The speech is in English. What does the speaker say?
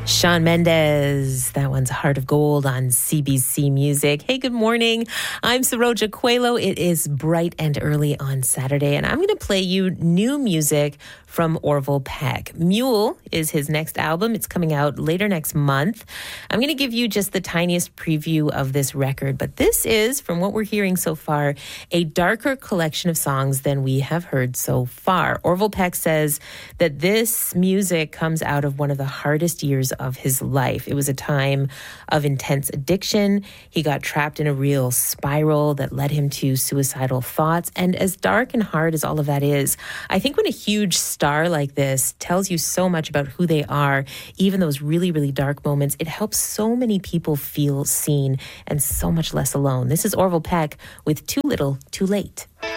Shawn Mendes, that one's Heart of Gold on CBC Music. Hey, good morning. I'm Saroja Coelho. It is bright and early on Saturday, and I'm going to play you new music from Orville Peck. Mule is his next album. It's coming out later next month. I'm going to give you just the tiniest preview of this record, but this is, from what we're hearing so far, a darker collection of songs than we have heard so far. Orville Peck says that this music comes out of one of the hardest years of his life. It was a time of intense addiction. He got trapped in a real spiral that led him to suicidal thoughts. And as dark and hard as all of that is, I think when a huge star like this tells you so much about who they are, even those really, really dark moments, it helps so many people feel seen and so much less alone. This is Orville Peck with Too Little, Too Late.